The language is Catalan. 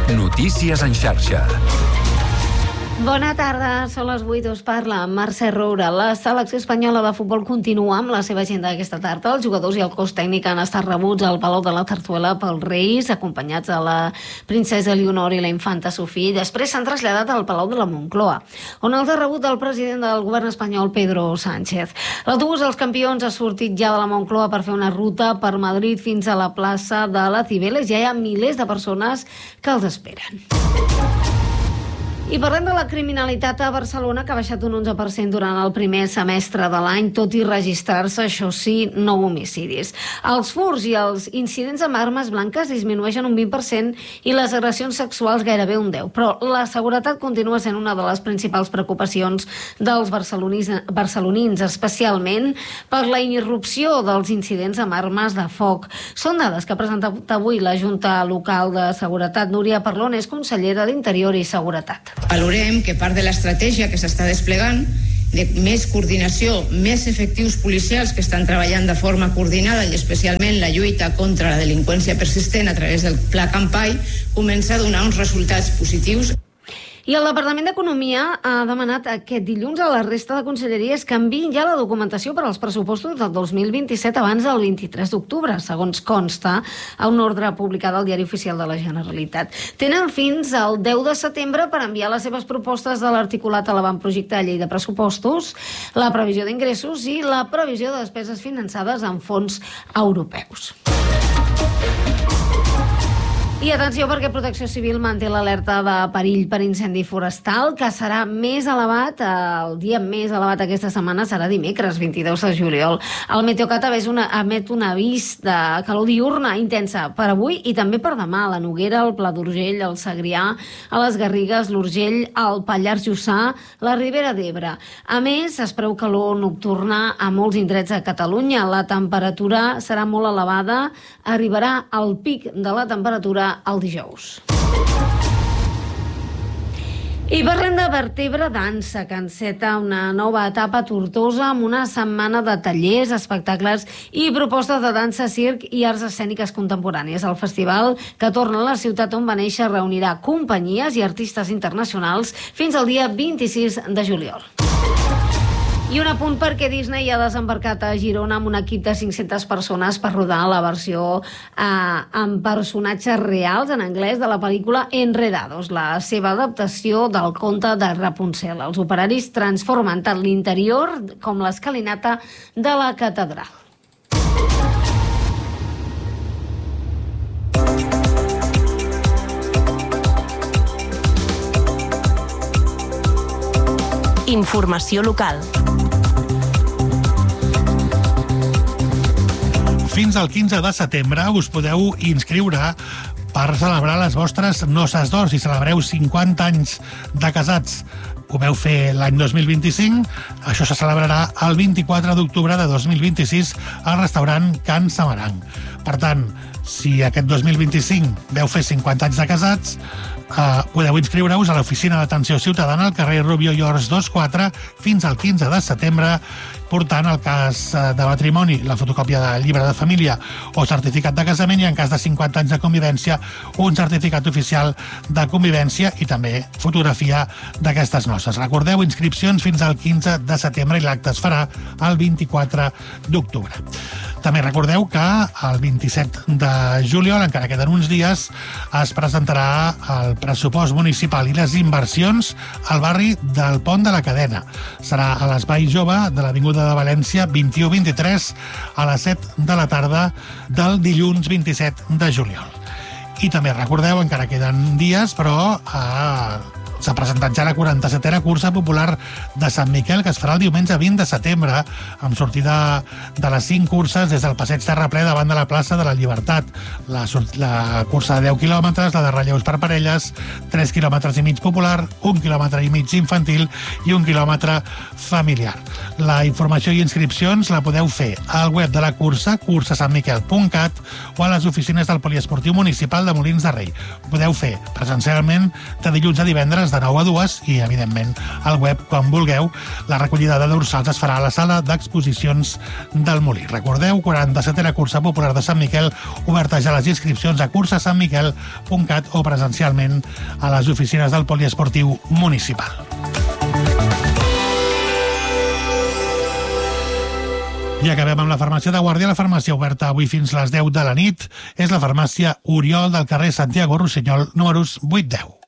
Notícies en xarxa. Bona tarda, són les 8, us parla Mercè Roura. La selecció espanyola de futbol continua amb la seva agenda d'aquesta tarda. Els jugadors i el cos tècnic han estat rebuts al Palau de la Zarzuela pels Reis, acompanyats de la princesa Leonor i la infanta Sofia, i després s'han traslladat al Palau de la Moncloa, on els ha rebut el president del govern espanyol, Pedro Sánchez. L'autobús dels campions ha sortit ja de la Moncloa per fer una ruta per Madrid fins a la plaça de la Cibeles. Ja hi ha milers de persones que els esperen. I parlem de la criminalitat a Barcelona, que ha baixat un 11% durant el primer semestre de l'any, tot i registrar-se, això sí, 9 homicidis. Els furts i els incidents amb armes blanques disminueixen un 20% i les agressions sexuals gairebé un 10%. Però la seguretat continua sent una de les principals preocupacions dels barcelonins, especialment per la irrupció dels incidents amb armes de foc. Són dades que ha presentat avui la Junta Local de Seguretat. Núria Parlon és consellera d'Interior i Seguretat. Valorem que part de l'estratègia que s'està desplegant de més coordinació, més efectius policials que estan treballant de forma coordinada i especialment la lluita contra la delinqüència persistent a través del Pla Campai comença a donar uns resultats positius. I el Departament d'Economia ha demanat aquest dilluns a la resta de conselleries que enviïn ja la documentació per als pressupostos del 2027 abans del 23 d'octubre, segons consta a una ordre publicada al Diari Oficial de la Generalitat. Tenen fins al 10 de setembre per enviar les seves propostes de l'articulat a l'avantprojecte de llei de pressupostos, la previsió d'ingressos i la previsió de despeses finançades amb fons europeus. I atenció, perquè Protecció Civil manté l'alerta de perill per incendi forestal, que serà més elevat, el dia més elevat aquesta setmana serà dimecres, 22 de juliol. El Meteocat emet un avís de calor diurna intensa per avui i també per demà a la Noguera, al Pla d'Urgell, al Segrià, a les Garrigues, l'Urgell, al Pallars Jussà, la Ribera d'Ebre. A més, es preveu calor nocturna a molts indrets de Catalunya. La temperatura serà molt elevada, arribarà al pic de la temperatura el dijous. I parlem de Vertebra Dansa, que enceta una nova etapa a Tortosa amb una setmana de tallers, espectacles i propostes de dansa, circ i arts escèniques contemporànies. El festival, que torna a la ciutat on va néixer, reunirà companyies i artistes internacionals fins al dia 26 de juliol. I un apunt perquè Disney ha desembarcat a Girona amb un equip de 500 persones per rodar la versió amb personatges reals en anglès de la pel·lícula Enredados, la seva adaptació del conte de Rapunzel. Els operaris transformen tant l'interior com l'escalinata de la catedral. Informació local. Fins al 15 de setembre us podeu inscriure per celebrar les vostres noces d'or. Si celebreu 50 anys de casats, ho veu fer l'any 2025, això se celebrarà el 24 d'octubre de 2026 al restaurant Can Samaranc. Per tant, si aquest 2025 veu fer 50 anys de casats, podeu inscriure-us a l'Oficina d'Atenció Ciutadana al carrer Rubió i Ors 24 fins al 15 de setembre, portant el cas de matrimoni, la fotocòpia del llibre de família o certificat de casament, i en cas de 50 anys de convivència, un certificat oficial de convivència i també fotografia d'aquestes noces. Recordeu, inscripcions fins al 15 de setembre i l'acte es farà el 24 d'octubre. També recordeu que el 27 de juliol, encara queden uns dies, es presentarà el pressupost municipal i les inversions al barri del Pont de la Cadena. Serà a l'Espai Jove de l'Avinguda de València 21-23 a les 7 de la tarda del dilluns 27 de juliol. I també recordeu, encara queden dies, però s'ha presentat ja la 47a cursa popular de Sant Miquel, que es farà el diumenge 20 de setembre, amb sortida de les 5 curses des del passeig Terraplè davant de la plaça de la Llibertat. La cursa de 10 quilòmetres, la de relleus per parelles, 3 quilòmetres i mig popular, 1 quilòmetre i mig infantil i 1 quilòmetre familiar. La informació i inscripcions la podeu fer al web de la cursa, cursasantmiquel.cat, o a les oficines del Poliesportiu Municipal de Molins de Rei. Ho podeu fer presencialment de dilluns a divendres dies de 9 a 2 i, evidentment, al web quan vulgueu. La recollida de dorsals es farà a la sala d'exposicions del Molí. Recordeu, 47a cursa popular de Sant Miquel, oberta ja les inscripcions a cursasantmiquel.cat o presencialment a les oficines del poliesportiu municipal. I acabem amb la farmàcia de Guàrdia. La farmàcia oberta avui fins les 10 de la nit és la farmàcia Oriol del carrer Santiago Rossinyol, números 8-10.